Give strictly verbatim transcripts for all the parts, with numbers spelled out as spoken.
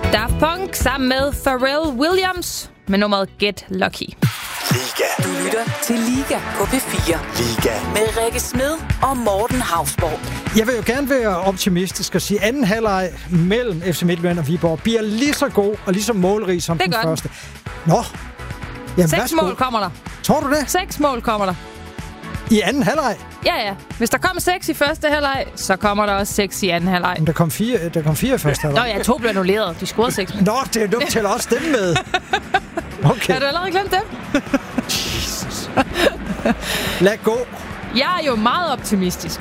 Daft Punk sammen med Pharrell Williams med nummeret Get Lucky. Liga. Du lytter til Liga på P fire. Liga. Med Rikke Smed og Morten Hausborg. Jeg vil jo gerne være optimistisk og sige, at anden halvleg mellem F C Midtjylland og Viborg bliver lige så god og lige så målrig som den første. Nå. Jamen, Seks værsgo. mål kommer der. Tror du det? Seks mål kommer der. I anden halvleg? Ja, ja. Hvis der kommer seks i første halvleg, så kommer der også seks i anden halvleg. Men der kom fire, der kom fire i første halvleg. Nå ja, to blev annulleret. De scorede seks. Nå, det er du tæller også dem med. Okay. Har du allerede glemt dem? Jesus. Lad gå. Jeg er jo meget optimistisk.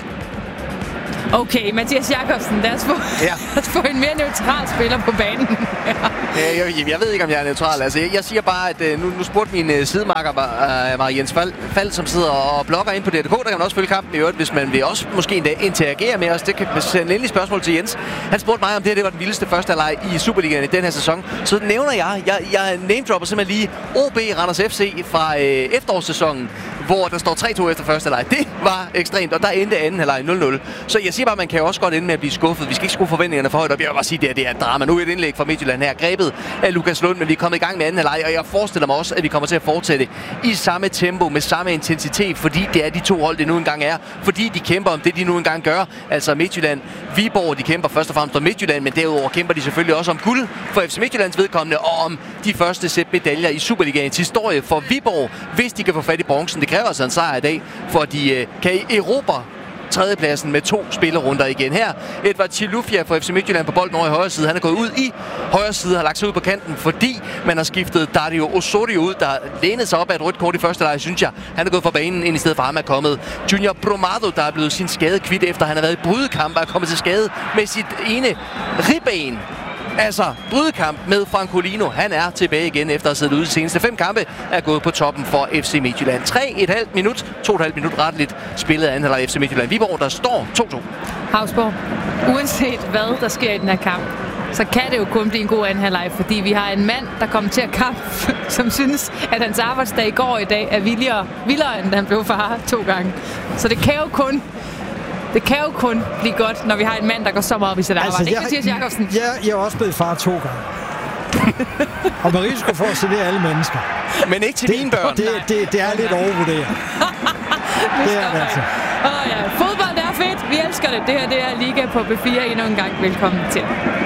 Okay, Mathias Jakobsen, lad os få, ja. lad os få en mere neutral spiller på banen. ja, jeg, jeg ved ikke, om jeg er neutral. Altså, jeg, jeg siger bare, at nu, nu spurgte min uh, sidemarker, var, uh, var Jens Fald, Fald, som sidder og blogger ind på D R K. Der kan man også følge kampen i øvrigt, hvis man vil også måske endda interagere med os. Det kan sende en endelig spørgsmål til Jens. Han spurgte mig, om det her det var den vildeste første halvleg i Superligaen i den her sæson. Så nævner jeg, jeg, jeg name-dropper simpelthen lige O B Randers F C fra øh, efterårssæsonen, hvor der står tre to efter første halvleg. Det var ekstremt, og der endte anden halvleg nul nul. Så jeg siger bare, man kan jo også godt ende med at blive skuffet. Vi skal ikke skrue forventningerne for højt op. Jeg vil bare sige, at det, det er et drama. Nu er et indlæg fra Midtjylland her, grebet af Lukas Lund, men vi er kommet i gang med anden halvleg, og jeg forestiller mig også, at vi kommer til at fortsætte i samme tempo, med samme intensitet, fordi det er de to hold, det nu engang er. Fordi de kæmper om det, de nu engang gør. Altså Midtjylland, Viborg, de kæmper først og fremmest om Midtjylland, men derudover kæmper de selvfølgelig også om guld for F C Midtjyllands vedkommende, og om de første sæt medaljer i Superligaens historie for Viborg, hvis de kan få fat i bronzen. Det kræver altså en sejr i dag, for de øh, kan erobre tredjepladsen med to spillerunder igen her. Edvard Chilufya fra F C Midtjylland på bolden over i højre side. Han er gået ud i højre side, har lagt sig ud på kanten, fordi man har skiftet Dario Osorio ud, der lænede sig op af et rødt kort i første leg, synes jeg. Han er gået fra banen, ind i stedet for ham er kommet Junior Bromado, der er blevet sin skade kvidt, efter han har været i brydekamp og er kommet til skade med sit ene ribben. Altså, brydekamp med Francolino. Han er tilbage igen efter at have siddet ude de seneste fem kampe. Er gået på toppen for F C Midtjylland. tre komma fem minut, to komma fem minut retteligt spillet af anden halvleg F C Midtjylland Viborg, der står to to. Hausborg, uanset hvad der sker i den her kamp, så kan det jo kun blive en god anden halvleg, fordi vi har en mand, der kommer til at kampe, som synes, at hans arbejdsdag i går i dag er vildere, vildere end han blev far to gange. Så det kan jo kun... Det kan jo kun blive godt, når vi har en mand, der går så meget op i sit arbejde. Altså, ikke Mathias Jakobsen? Jeg, jeg er også blevet far to gange. Og med risiko for at servere alle mennesker. Men ikke til det, mine børn. Det, det, det er lidt overvurderet. Det er det altså. Åh ja, fodbold er fedt. Vi elsker det. Det her det er Liga på P fire endnu en gang. Velkommen til.